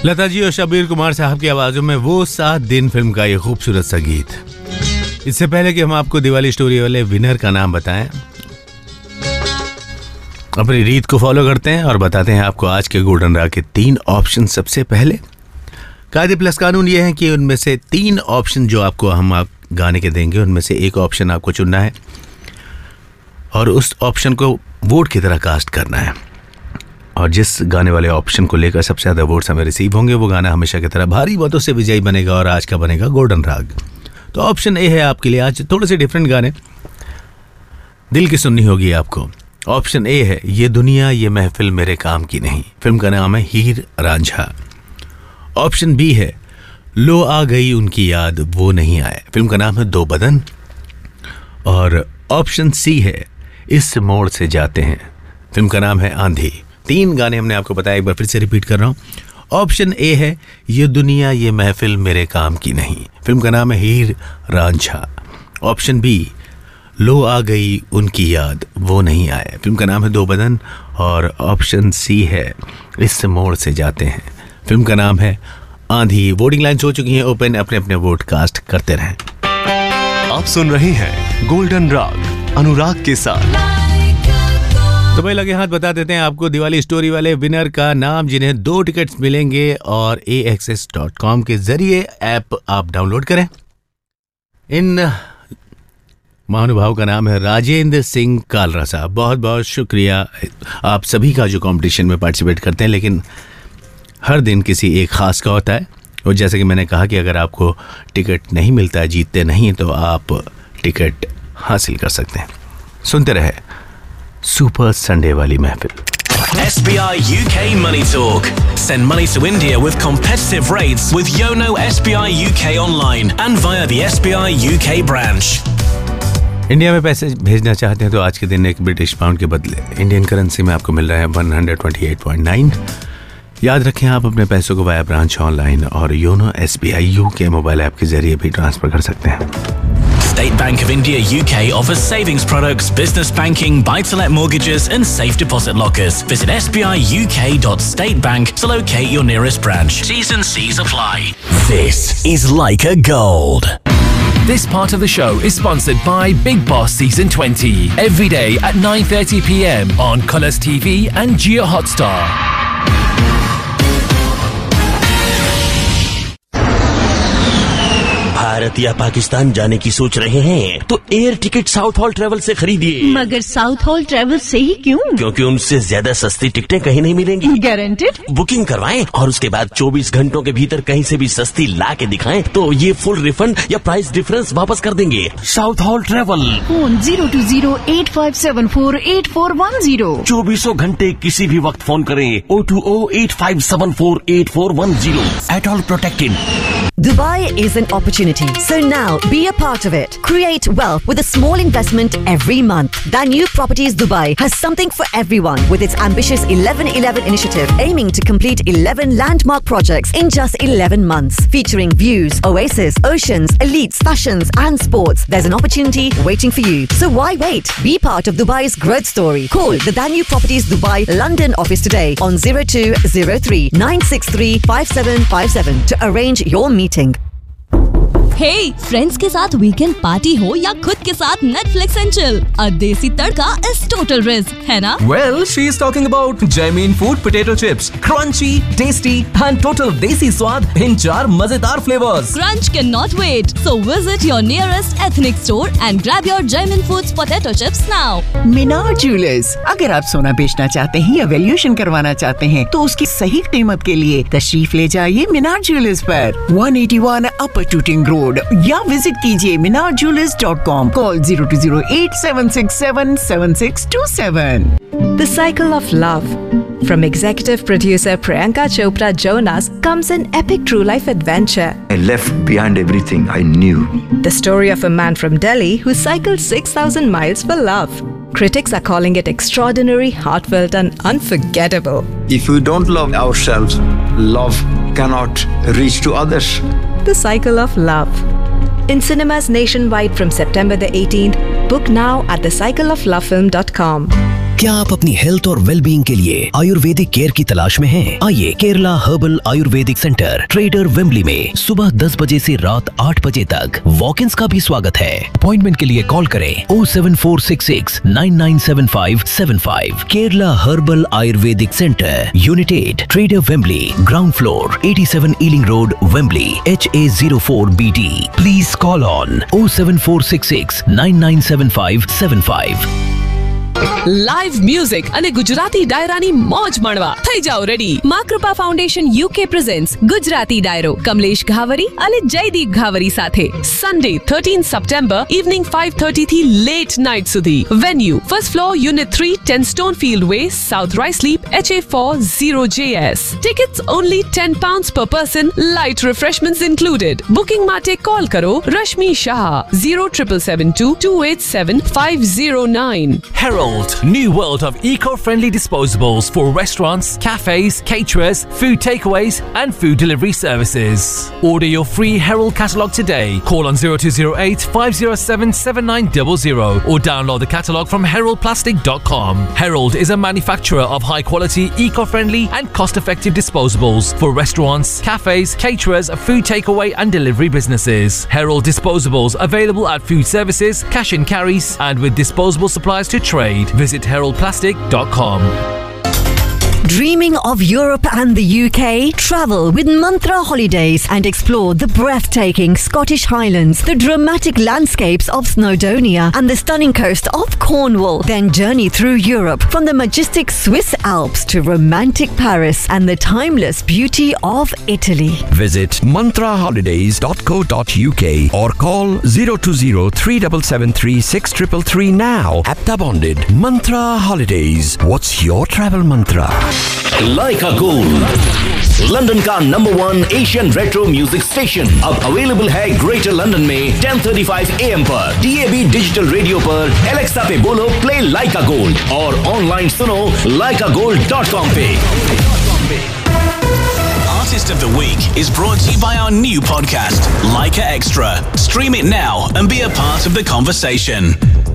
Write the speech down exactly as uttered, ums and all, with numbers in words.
लता जी और शब्बीर कुमार साहब की आवाजों में वो सात दिन फिल्म का ये खूबसूरत सा गीत। इससे पहले कि हम आपको दिवाली स्टोरी वाले विनर का नाम बताएं, अपनी रीत को फॉलो करते हैं और बताते हैं आपको आज के गोल्डन राग के तीन ऑप्शन। सबसे पहले कायदे प्लस कानून ये है कि उनमें से तीन ऑप्शन जो आपको हम आप गाने के देंगे, उनमें से एक ऑप्शन आपको चुनना है और उस ऑप्शन को वोट की तरह कास्ट करना है। और जिस गाने वाले ऑप्शन को लेकर सबसे ज़्यादा वोट्स हमें रिसीव होंगे वो गाना हमेशा की तरह भारी वोटों से विजयी बनेगा और आज का बनेगा गोल्डन राग। तो ऑप्शन ए है आपके लिए आज थोड़े से डिफरेंट गाने, दिल की सुननी होगी आपको। ऑप्शन ए है ये दुनिया ये महफिल मेरे काम की नहीं, फिल्म का नाम है हीर रांझा। ऑप्शन बी है लो आ गई उनकी याद वो नहीं आए, फिल्म का नाम है दो बदन। और ऑप्शन सी है इस मोड़ से जाते हैं, फिल्म का नाम है आंधी। तीन गाने हमने आपको बताया, एक बार फिर से रिपीट कर रहा हूँ। ऑप्शन ए है ये दुनिया ये महफिल मेरे काम की नहीं, फिल्म का नाम है हीर रांझा। ऑप्शन बी लो आ गई उनकी याद वो नहीं आए, फिल्म का नाम है दो बदन। और ऑप्शन सी है इस मोड़ से जाते हैं, फिल्म का नाम है आंधी। वोटिंग लाइन्स हो चुकी हैं ओपन, अपने अपने वोट कास्ट करते रहें। आप सुन रहे हैं गोल्डन राग अनुराग के साथ। तो भाई लगे हाथ बता देते हैं आपको दिवाली स्टोरी वाले विनर का नाम, जिन्हें दो टिकट्स मिलेंगे और ए एक्सेस डॉट कॉम के जरिए ऐप आप डाउनलोड करें। इन महानुभाव का नाम है राजेंद्र सिंह कालरा साहब। बहुत बहुत शुक्रिया आप सभी का जो कंपटीशन में पार्टिसिपेट करते हैं, लेकिन हर दिन किसी एक खास का होता है। और जैसे कि मैंने कहा कि अगर आपको टिकट नहीं मिलता है, जीतते नहीं, तो आप टिकट हासिल कर सकते हैं। सुनते रहे सुपर संडे वाली महफिल। S B I U K Money Talk. Send money to India with competitive rates with Yono S B I U K online and via the S B I U K branch. India में पैसे भेजना चाहते हैं तो आज के दिन एक ब्रिटिश पाउंड के बदले इंडियन करेंसी में आपको मिल रहा है one twenty eight point nine. याद रखें आप अपने पैसों को वाया ब्रांच ऑनलाइन और YONO S B I you के मोबाइल ऐप के जरिए भी ट्रांसफर कर सकते हैं। State Bank of India U K offers savings products, business banking, buy-to-let mortgages and safe deposit lockers. Visit s b i u k dot state bank to locate your nearest branch. T's and C's apply. This is Leica Gold. This part of the show is sponsored by Big Boss Season twenty. Every day at nine thirty p m on Colours T V and Jio Hotstar. Bharat या पाकिस्तान जाने की सोच रहे हैं तो air ticket south hall travel से खरीदिए। मगर साउथ हॉल ट्रेवल से ही क्यों? क्योंकि उनसे ज्यादा सस्ती टिकटें कहीं नहीं मिलेंगी। गारंटेड? बुकिंग करवाएं और उसके बाद चौबीस घंटों के भीतर कहीं से भी सस्ती ला के दिखाएं तो ये फुल रिफंड या प्राइस डिफरेंस वापस कर देंगे। South hall travel, phone zero to zero eight five seven four eight four one zero. चौबीसों घंटे किसी भी वक्त फोन करें O two O eight five seven four eight four one zero. At all protected. Dubai is an opportunity, so now be a part of it. Create wealth with a small investment every month. Danube Properties Dubai has something for everyone with its ambitious eleven eleven initiative aiming to complete eleven landmark projects in just eleven months. Featuring views, oasis, oceans, elites, fashions and sports. There's an opportunity waiting for you. So why wait? Be part of Dubai's growth story. Call the Danube Properties Dubai London office today on zero two zero three nine six three five seven five seven to arrange your meeting. Hey, friends के साथ weekend party हो या खुद के साथ Netflix and chill, अ देसी तड़का is total risk, है ना? Well, she is talking about Jamin Food Potato Chips, crunchy, tasty and total देसी स्वाद in चार मजेदार flavors. Crunch cannot wait, so visit your nearest ethnic store and grab your Jamin Foods Potato Chips now. Minar jewellers, अगर आप सोना बेचना चाहते हैं या वैल्यूएशन करवाना चाहते हैं तो उसकी सही कीमत के लिए तशरीफ ले जाइए मीनार ज्वेलर्स पर वन एटी वन अपर टूटिंग रोड या विजिट कीजिए मीनार jewellers dot com. Call zero to zero eight seven six seven seven six to seven. The Cycle of Love. From executive producer Priyanka Chopra Jonas comes an epic true life adventure. I left behind everything I knew. The story of a man from Delhi who cycled six thousand miles for love. Critics are calling it extraordinary, heartfelt and unforgettable. If we don't love ourselves, love cannot reach to others. The Cycle of Love. In cinemas nationwide from September the eighteenth. Book now at the cycle of love film dot com. क्या आप अपनी health और wellbeing के लिए Ayurvedic care की तलाश में हैं? आइए Kerala herbal Ayurvedic centre trader Wembley में सुबह दस बजे से रात आठ बजे तक वॉक-इन्स का भी स्वागत है। अपॉइंटमेंट के लिए कॉल करें O seven four six six nine nine seven five seven five. Kerala herbal Ayurvedic centre, unit eight, trader Wembley, ground floor, eighty seven ailing road, Wembley, H A zero four B D. Please call on O seven four six six nine nine seven five seven five. Live music અને ગુજરાતી ડાયરાની મોજ માણવા થઈ જાઓ ready. માં કૃપા foundation UK presents Gujarati ડાયરો કમલેશ ઘાવરી અને જયદીપ ઘાવરી સાથે Sunday thirteen September evening five thirty થી લેટ નાઇટ સુધી। Venue first floor unit three, ten Stonefield Way, South Ruislip, H A four zero J S। Tickets only ten pounds per person, light refreshments included। Booking માટે call કરો Rashmi Shah zero seven seven two two eight seven five zero nine। Herald, new world of eco-friendly disposables for restaurants, cafes, caterers, food takeaways and food delivery services. Order your free Herald catalogue today. Call on zero two zero eight five zero seven seven nine zero zero or download the catalogue from herald plastic dot com. Herald is a manufacturer of high-quality, eco-friendly and cost-effective disposables for restaurants, cafes, caterers, food takeaway and delivery businesses. Herald disposables available at food services, cash and carries and with disposable supplies to trade. Visit herald plastic dot com. Dreaming of Europe and the U K? Travel with Mantra Holidays and explore the breathtaking Scottish Highlands, the dramatic landscapes of Snowdonia and the stunning coast of Cornwall. Then journey through Europe from the majestic Swiss Alps to romantic Paris and the timeless beauty of Italy. Visit mantra holidays dot co dot U K or call zero two zero three seven seven three six three three now. Apta bonded. Mantra Holidays. What's your travel mantra? Leica Gold, London का number one Asian retro music station, अब available है greater London में ten thirty-five A M पर, D A B digital radio पर, Alexa पे बोलो play Leica Gold और online सुनो leica gold dot com पे। Artist of the Week is brought to you by our new podcast, Leica Extra. Stream it now and be a part of the conversation.